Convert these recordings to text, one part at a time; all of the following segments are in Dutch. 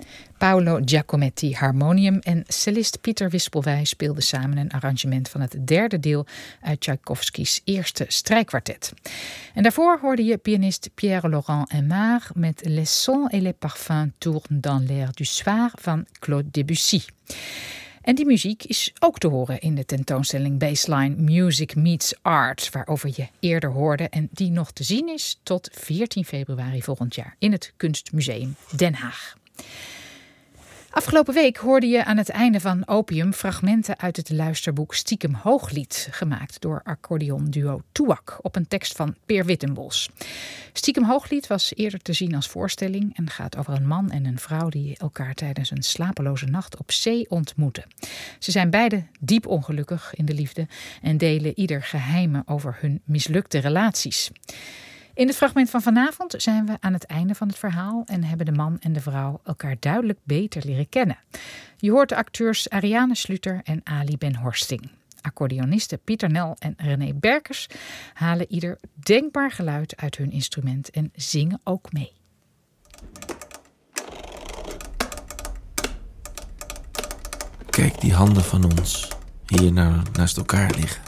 Paolo Giacometti harmonium en cellist Pieter Wispelwij speelden samen een arrangement van het derde deel uit Tchaikovsky's eerste strijkkwartet. En daarvoor hoorde je pianist Pierre-Laurent Aimard met Les sons et les parfums tournent dans l'air du soir van Claude Debussy. En die muziek is ook te horen in de tentoonstelling Baseline Music Meets Art, waarover je eerder hoorde en die nog te zien is tot 14 februari volgend jaar in het Kunstmuseum Den Haag. Afgelopen week hoorde je aan het einde van Opium fragmenten uit het luisterboek Stiekem Hooglied, gemaakt door accordeonduo Toeak op een tekst van Peer Wittenbos. Stiekem Hooglied was eerder te zien als voorstelling en gaat over een man en een vrouw die elkaar tijdens een slapeloze nacht op zee ontmoeten. Ze zijn beide diep ongelukkig in de liefde en delen ieder geheimen over hun mislukte relaties. In het fragment van vanavond zijn we aan het einde van het verhaal en hebben de man en de vrouw elkaar duidelijk beter leren kennen. Je hoort de acteurs Ariane Sluter en Ali Ben Horsting. Accordeonisten Pieter Nel en René Berkers halen ieder denkbaar geluid uit hun instrument en zingen ook mee. Kijk die handen van ons hier naast elkaar liggen.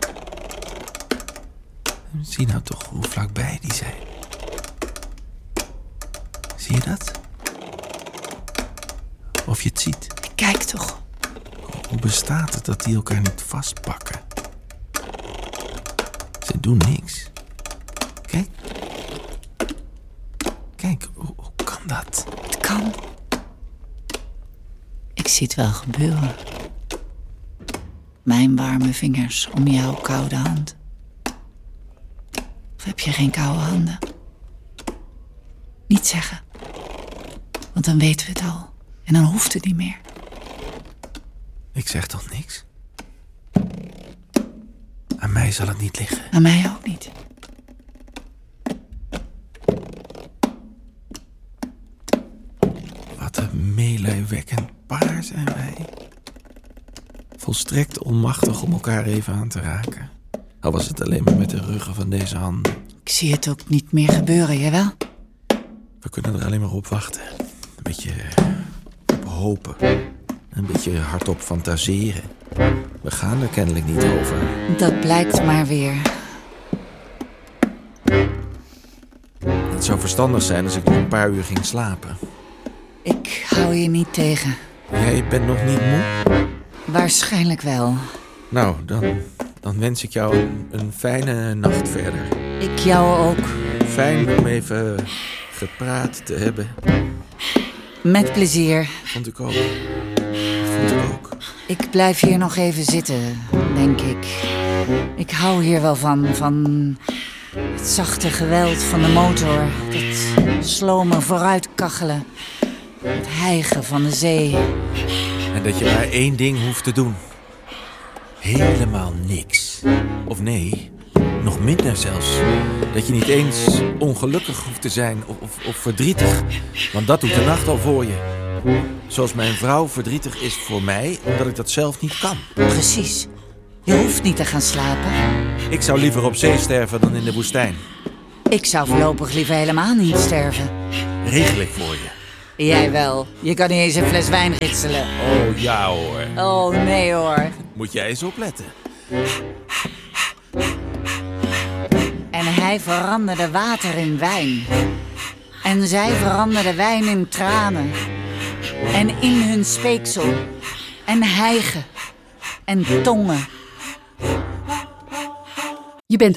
Zie nou toch hoe vlakbij die zijn. Zie je dat? Of je het ziet. Kijk toch. Hoe bestaat het dat die elkaar niet vastpakken? Ze doen niks. Kijk. Kijk, hoe kan dat? Het kan. Ik zie het wel gebeuren. Mijn warme vingers om jouw koude hand. Of heb je geen koude handen? Niet zeggen. Want dan weten we het al. En dan hoeft het niet meer. Ik zeg toch niks? Aan mij zal het niet liggen. Aan mij ook niet. Wat een meelijwekkend paar zijn wij. Volstrekt onmachtig om elkaar even aan te raken. Al was het alleen maar met de ruggen van deze handen. Ik zie het ook niet meer gebeuren, jawel? We kunnen er alleen maar op wachten. Een beetje op hopen. Een beetje hardop fantaseren. We gaan er kennelijk niet over. Dat blijkt maar weer. Het zou verstandig zijn als ik nog een paar uur ging slapen. Ik hou je niet tegen. Jij bent nog niet moe? Waarschijnlijk wel. Nou, dan wens ik jou een fijne nacht verder. Ik jou ook. Fijn om even gepraat te hebben. Met plezier. Vond ik ook. Ik blijf hier nog even zitten, denk ik. Ik hou hier wel van het zachte geweld van de motor. Dat slome vooruitkachelen. Het hijgen van de zee. En dat je maar één ding hoeft te doen. Helemaal niks. Of nee, nog minder zelfs. Dat je niet eens ongelukkig hoeft te zijn of verdrietig. Want dat doet de nacht al voor je. Zoals mijn vrouw verdrietig is voor mij, omdat ik dat zelf niet kan. Precies. Je hoeft niet te gaan slapen. Ik zou liever op zee sterven dan in de woestijn. Ik zou voorlopig liever helemaal niet sterven. Regel ik voor je. Jij wel. Je kan niet eens een fles wijn ritselen. Oh ja hoor. Oh nee hoor. Moet jij eens opletten. En hij veranderde water in wijn. En zij veranderde wijn in tranen. En in hun speeksel. En hijgen. En tongen. Je bent